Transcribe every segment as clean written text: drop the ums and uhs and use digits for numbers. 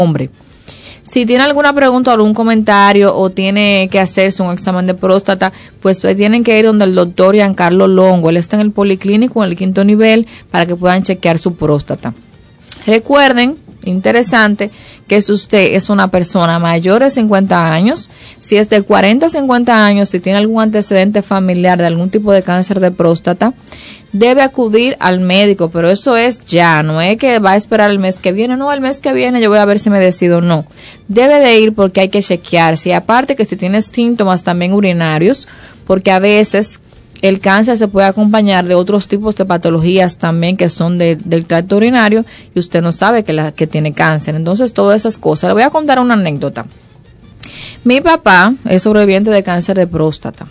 hombre. Si tiene alguna pregunta o algún comentario o tiene que hacerse un examen de próstata, pues tienen que ir donde el doctor Giancarlo Longo. Él está en el Policlínico en el 5º nivel para que puedan chequear su próstata. Recuerden, interesante, que si usted es una persona mayor de 50 años, si es de 40 a 50 años, si tiene algún antecedente familiar de algún tipo de cáncer de próstata, debe acudir al médico, pero eso es ya, no es que va a esperar el mes que viene, no, el mes que viene yo voy a ver si me decido, no. Debe de ir porque hay que chequearse, y aparte que si tiene síntomas también urinarios, porque a veces el cáncer se puede acompañar de otros tipos de patologías también que son del tracto urinario y usted no sabe que tiene cáncer. Entonces, todas esas cosas. Le voy a contar una anécdota. Mi papá es sobreviviente de cáncer de próstata.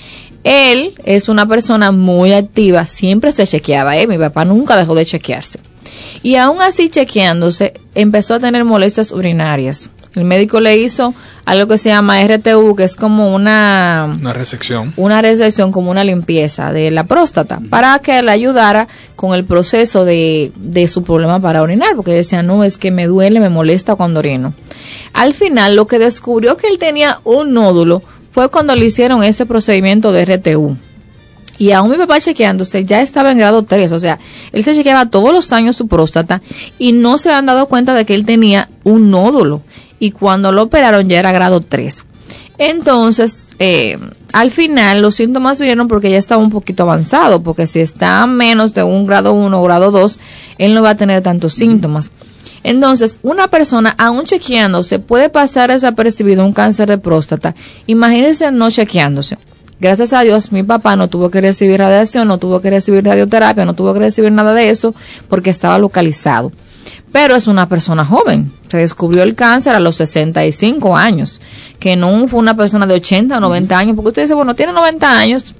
Él es una persona muy activa, siempre se chequeaba, mi papá nunca dejó de chequearse. Y aún así chequeándose, empezó a tener molestias urinarias. El médico le hizo algo que se llama RTU, que es como una resección. Una resección, como una limpieza de la próstata, para que le ayudara con el proceso de su problema para orinar, porque decía, no, es que me duele, me molesta cuando orino. Al final, lo que descubrió que él tenía un nódulo fue cuando le hicieron ese procedimiento de RTU. Y aún mi papá chequeándose ya estaba en grado 3, o sea, él se chequeaba todos los años su próstata y no se habían dado cuenta de que él tenía un nódulo. Y cuando lo operaron ya era grado 3. Entonces, al final los síntomas vinieron porque ya estaba un poquito avanzado, porque si está a menos de un grado 1 o grado 2, él no va a tener tantos síntomas. Entonces, una persona aún chequeándose puede pasar desapercibido un cáncer de próstata. Imagínense no chequeándose. Gracias a Dios, mi papá no tuvo que recibir radiación, no tuvo que recibir radioterapia, no tuvo que recibir nada de eso porque estaba localizado. Pero es una persona joven. Se descubrió el cáncer a los 65 años, que no fue una persona de 80 o 90 años, porque usted dice, bueno, tiene 90 años.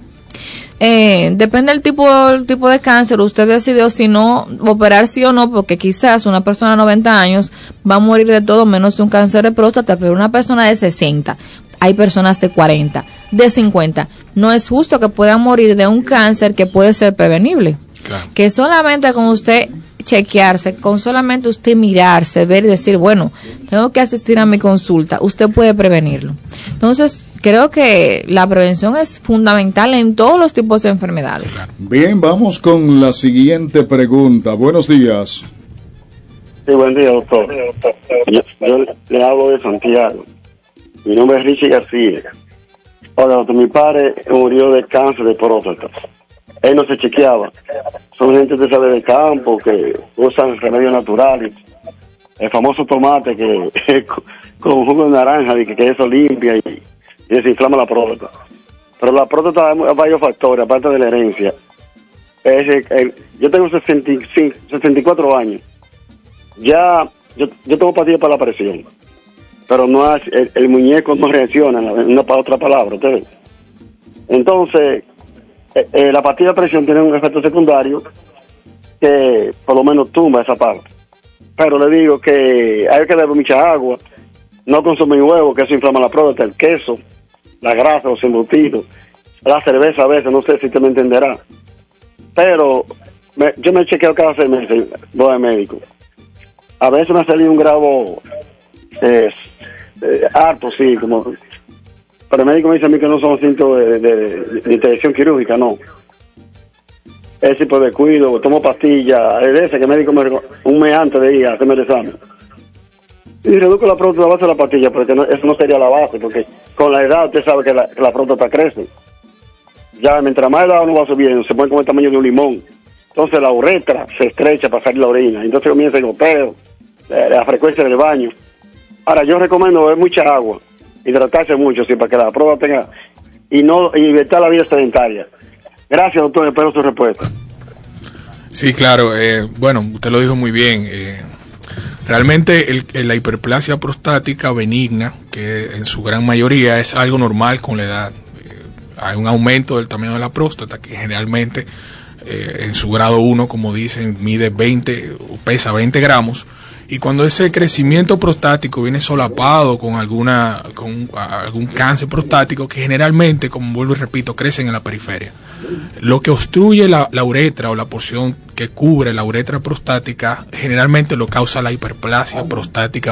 Depende del tipo de cáncer, usted decidió si no operar sí o no, porque quizás una persona de 90 años va a morir de todo menos de un cáncer de próstata, pero una persona de 60, hay personas de 40, de 50, no es justo que puedan morir de un cáncer que puede ser prevenible. Claro. Que solamente con usted chequearse, con solamente usted mirarse, ver y decir, bueno, tengo que asistir a mi consulta, usted puede prevenirlo. Entonces, creo que la prevención es fundamental en todos los tipos de enfermedades. Bien, vamos con la siguiente pregunta. Buenos días. Sí, buen día, doctor. Yo le hablo de Santiago. Mi nombre es Richie García. Oiga, doctor, mi padre murió de cáncer de próstata. Él no se chequeaba. Son gente que sabe de campo, que usan remedios naturales. El famoso tomate que con jugo de naranja, que eso limpia y desinflama la próstata. Pero la próstata hay varios factores, aparte de la herencia. Yo tengo 64 años. Ya, yo tengo pastillas para la presión. Pero no el muñeco no reacciona, una para otra palabra. ¿Ustedes? Entonces, la pastilla de presión tiene un efecto secundario que por lo menos tumba esa parte. Pero le digo que hay que beber mucha agua, no consumir huevo, que eso inflama la próstata, el queso, la grasa, los embutidos, la cerveza a veces, no sé si usted me entenderá. Pero yo me chequeo cada 6 meses, voy al médico. A veces me ha salido un grado harto, sí, como... Pero el médico me dice a mí que no son síntomas de intervención quirúrgica, no. Ese tipo de cuido, tomo pastillas, es de ese que el médico un mes antes de ir a hacerme el examen. Y reduzco la próstata a base de la pastilla, porque eso no sería la base, porque con la edad usted sabe que la próstata crece. Ya mientras más edad uno va subiendo, se pone como el tamaño de un limón. Entonces la uretra se estrecha para salir la orina, entonces comienza el goteo, la frecuencia del baño. Ahora yo recomiendo beber mucha agua, hidratarse mucho, sí, para que la próstata tenga y evitar la vida sedentaria. Gracias, doctor, espero su respuesta. Sí, claro, bueno, usted lo dijo muy bien. Realmente la hiperplasia prostática benigna, que en su gran mayoría es algo normal con la edad. Hay un aumento del tamaño de la próstata que generalmente en su grado 1, como dicen, mide 20 o pesa 20 gramos. Y cuando ese crecimiento prostático viene solapado con algún cáncer prostático, que generalmente, como vuelvo y repito, crecen en la periferia. Lo que obstruye la uretra o la porción que cubre la uretra prostática, generalmente lo causa la hiperplasia prostática